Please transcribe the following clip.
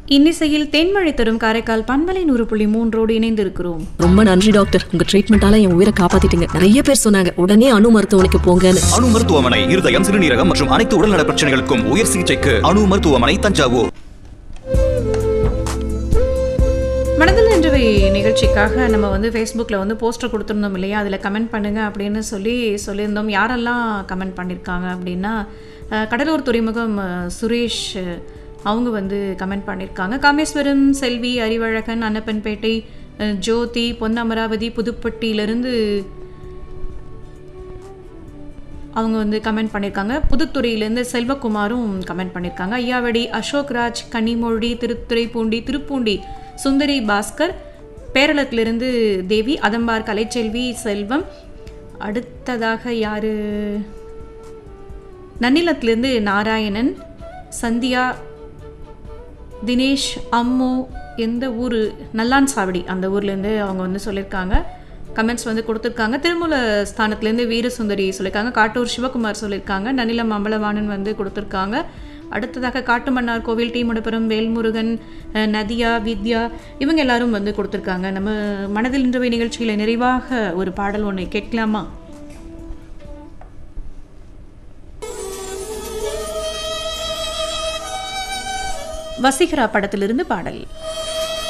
இன்னிசையில் தென்மழை தரும் காரைக்கால் பண்பலை 100.3 இணைந்திருக்கிறோம். ரொம்ப நன்றி டாக்டர், உங்க ட்ரீட்மெண்டால என் உயிரை காப்பாத்திட்டீங்க. நிறைய பேர் சொன்னாங்க உடனே அணு மருத்துவமனைக்கு போங்கன்னு. அணு மருத்துவமனை இருதயம், சிறுநீரகம் மற்றும் அனைத்து உடல்நல பிரச்சனைகளுக்கும் உயர் சிகிச்சைக்கு அணு மருத்துவமனை, தஞ்சாவூர். மனதில் இன்றைய நிகழ்ச்சிக்காக நம்ம ஃபேஸ்புக்கில் போஸ்டர் கொடுத்துருந்தோம் இல்லையா, அதில் கமெண்ட் பண்ணுங்க அப்படின்னு சொல்லியிருந்தோம். யாரெல்லாம் கமெண்ட் பண்ணியிருக்காங்க அப்படின்னா, கடலூர் துறைமுகம் சுரேஷ் அவங்க கமெண்ட் பண்ணியிருக்காங்க. காமேஸ்வரம் செல்வி, அறிவழகன், அன்னப்பன்பேட்டை ஜோதி, பொன்னமராவதி, புதுப்பட்டியிலிருந்து அவங்க கமெண்ட் பண்ணியிருக்காங்க. புதுத்துறையிலேருந்து செல்வகுமாரும் கமெண்ட் பண்ணியிருக்காங்க. ஐயாவடி அசோக்ராஜ், கனிமொழி, திருத்துறைப்பூண்டி, திருப்பூண்டி சுந்தரி பாஸ்கர், பேரளத்திலிருந்து தேவி, அதம்பார் கலைச்செல்வி செல்வம். அடுத்ததாக யார், நன்னிலத்திலிருந்து நாராயணன், சந்தியா, தினேஷ், அம்மு, எந்த ஊர், நல்லான் சாவடி, அந்த ஊர்லேருந்து அவங்க சொல்லியிருக்காங்க. கமெண்ட்ஸ் கொடுத்துருக்காங்க. திருமூல ஸ்தானத்துலேருந்து வீரசுந்தரி சொல்லியிருக்காங்க. காட்டூர் சிவகுமார் சொல்லியிருக்காங்க. நன்னிலம் அம்பலவாணன் கொடுத்துருக்காங்க. அடுத்ததாக காட்டுமன்னார் கோவில், டி முடப்புரம் வேல்முருகன், நதியா, வித்யா, இவங்க எல்லாரும் கொடுத்துருக்காங்க. நம்ம மனதில் இன்றைய நிகழ்ச்சியில் நிறைவாக ஒரு பாடல் ஒன்று கேட்கலாமா? வசீகரா படத்திலிருந்து பாடல்.